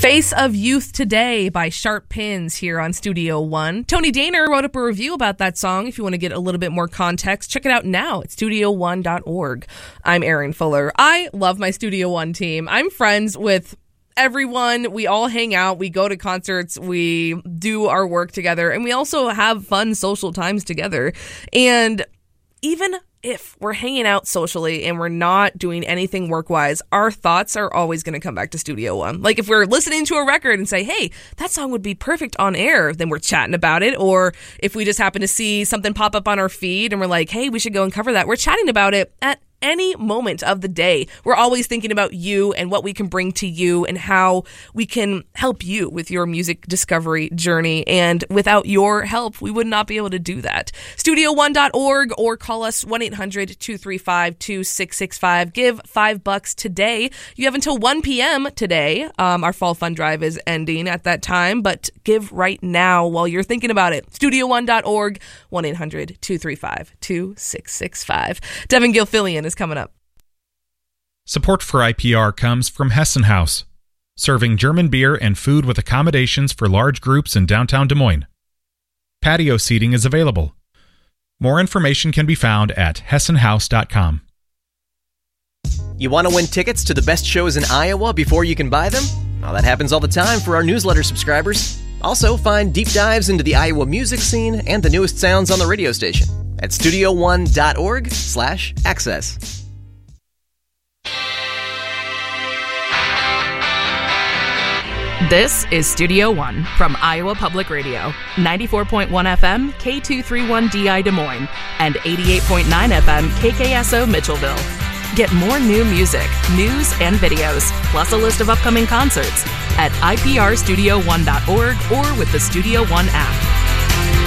Face of Youth Today by Sharp Pins here on Studio One. Tony Daner wrote up a review about that song. If you want to get a little bit more context, check it out now at studio1.org. I'm Erin Fuller. I love my Studio One team. I'm friends with everyone. We all hang out. We go to concerts. We do our work together. And we also have fun social times together. And even if we're hanging out socially and we're not doing anything work-wise, our thoughts are always going to come back to Studio One. Like if we're listening to a record and say, hey, that song would be perfect on air, then we're chatting about it. Or if we just happen to see something pop up on our feed and we're like, hey, we should go and cover that, we're chatting about it at any moment of the day. We're always thinking about you and what we can bring to you and how we can help you with your music discovery journey. And without your help, we would not be able to do that. Studio1.org or call us 1-800-235-2665. Give $5 today. You have until 1 p.m. today. Our fall fund drive is ending at that time, but give right now while you're thinking about it. Studio1.org, 1-800-235-2665. Devin Gilfillian is coming up. Support for IPR comes from Hessen House, serving German beer and food with accommodations for large groups in downtown Des Moines. Patio seating is available. More information can be found at hessenhouse.com. You want to win tickets to the best shows in Iowa before you can buy them? Well, that happens all the time for our newsletter subscribers. Also, find deep dives into the Iowa music scene and the newest sounds on the radio station at studio1.org/access. This is Studio One from Iowa Public Radio, 94.1 FM, K231DI Des Moines, and 88.9 FM, KKSO Mitchellville. Get more new music, news, and videos, plus a list of upcoming concerts at iprstudio1.org or with the Studio One app.